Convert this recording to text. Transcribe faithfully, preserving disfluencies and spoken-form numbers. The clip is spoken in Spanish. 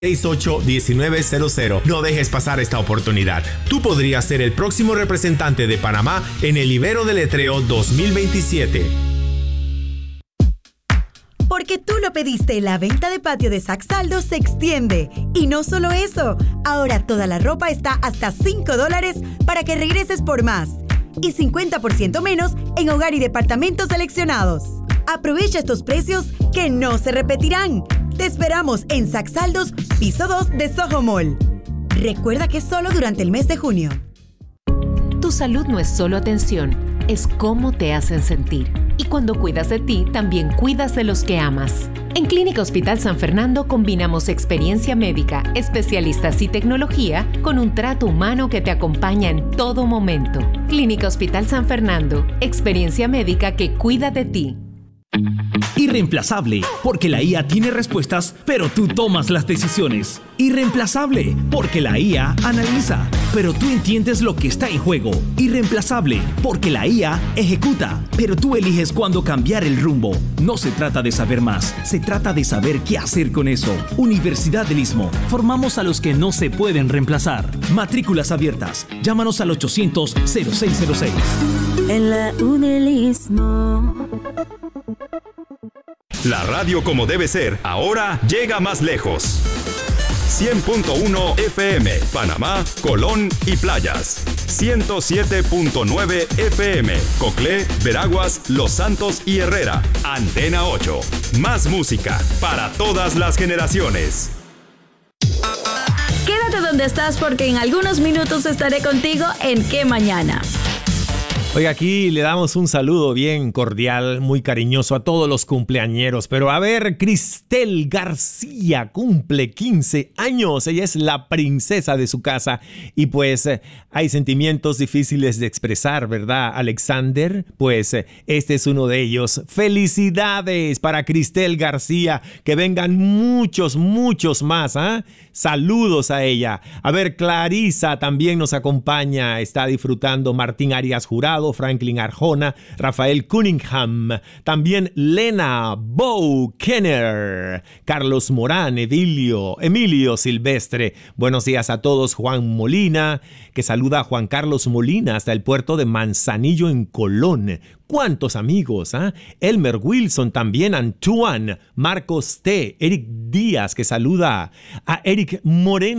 seis ocho uno nueve cero cero. No dejes pasar esta oportunidad. Tú podrías ser el próximo representante de Panamá en el Ibero de Letreo dos mil veintisiete. Porque tú lo pediste, la venta de patio de Saxaldo se extiende. Y no solo eso, ahora toda la ropa está hasta cinco dólares para que regreses por más. Y cincuenta por ciento menos en hogar y departamentos seleccionados. Aprovecha estos precios que no se repetirán. Te esperamos en Saxaldos, piso dos de Soho Mall. Recuerda que es solo durante el mes de junio. Tu salud no es solo atención, es cómo te hacen sentir. Y cuando cuidas de ti, también cuidas de los que amas. En Clínica Hospital San Fernando combinamos experiencia médica, especialistas y tecnología con un trato humano que te acompaña en todo momento. Clínica Hospital San Fernando, experiencia médica que cuida de ti. Irreemplazable, porque la I A tiene respuestas, pero tú tomas las decisiones. Irreemplazable, porque la I A analiza, pero tú entiendes lo que está en juego. Irreemplazable, porque la I A ejecuta, pero tú eliges cuándo cambiar el rumbo. No se trata de saber más, se trata de saber qué hacer con eso. Universidad del Istmo, formamos a los que no se pueden reemplazar. Matrículas abiertas, llámanos al ochocientos cero seis cero seis. En la U del Istmo. La radio como debe ser, ahora llega más lejos. cien punto uno F M, Panamá, Colón y Playas. ciento siete punto nueve F M, Coclé, Veraguas, Los Santos y Herrera. Antena ocho. Más música para todas las generaciones. Quédate donde estás porque en algunos minutos estaré contigo en ¿Qué Mañana? Oiga, aquí le damos un saludo bien cordial, muy cariñoso a todos los cumpleañeros. Pero a ver, Cristel García cumple quince años. Ella es la princesa de su casa. Y pues eh, hay sentimientos difíciles de expresar, ¿verdad, Alexander? Pues eh, este es uno de ellos. ¡Felicidades para Cristel García! Que vengan muchos, muchos más, ¿eh? Saludos a ella. A ver, Clarisa también nos acompaña. Está disfrutando. Martín Arias Jurado, Franklin Arjona, Rafael Cunningham, también Lena, Bo Kenner, Carlos Morán, Emilio, Emilio Silvestre. Buenos días a todos. Juan Molina, que saluda a Juan Carlos Molina hasta el puerto de Manzanillo en Colón. ¿Cuántos amigos? ¿eh? Elmer Wilson también, Antoine, Marcos T, Eric Díaz, que saluda a Eric Moreno.